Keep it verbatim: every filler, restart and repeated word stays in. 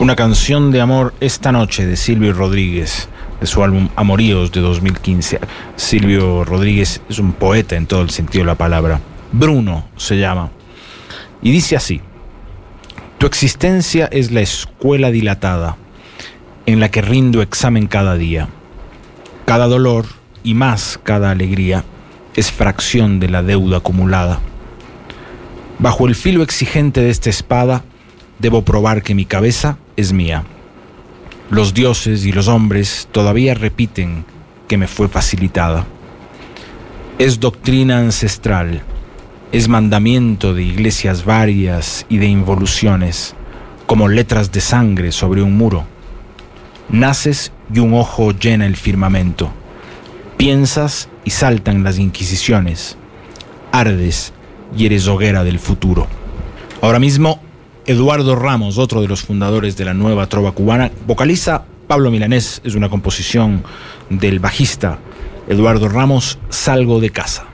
Una canción de amor esta noche de Silvio Rodríguez, de su álbum Amoríos de dos mil quince. Silvio Rodríguez es un poeta en todo el sentido de la palabra. Bruno se llama. Y dice así: tu existencia es la escuela dilatada en la que rindo examen cada día. Cada dolor y más cada alegría es fracción de la deuda acumulada. Bajo el filo exigente de esta espada debo probar que mi cabeza es mía. Los dioses y los hombres todavía repiten que me fue facilitada. Es doctrina ancestral, es mandamiento de iglesias varias y de involuciones, como letras de sangre sobre un muro. Naces y un ojo llena el firmamento. Piensas y saltan las inquisiciones. Ardes y eres hoguera del futuro. Ahora mismo, Eduardo Ramos, otro de los fundadores de la nueva trova cubana, vocaliza Pablo Milanés, es una composición del bajista Eduardo Ramos, Salgo de casa.